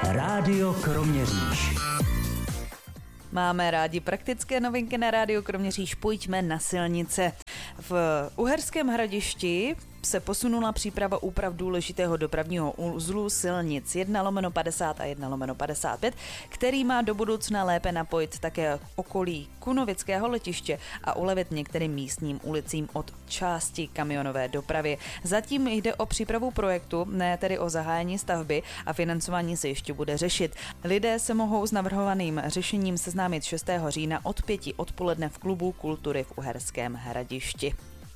Rádio Kroměříž. Máme rádi praktické novinky na Rádiu Kroměříž, pojďme na silnice. V Uherském Hradišti se posunula příprava úprav důležitého dopravního uzlu silnic 1/50 a 1/55, který má do budoucna lépe napojit také okolí Kunovického letiště a ulevit některým místním ulicím od části kamionové dopravy. Zatím jde o přípravu projektu, ne tedy o zahájení stavby, a financování se ještě bude řešit. Lidé se mohou s navrhovaným řešením seznámit 6. října od 5 odpoledne v klubu kultury v Uherském Hradišti.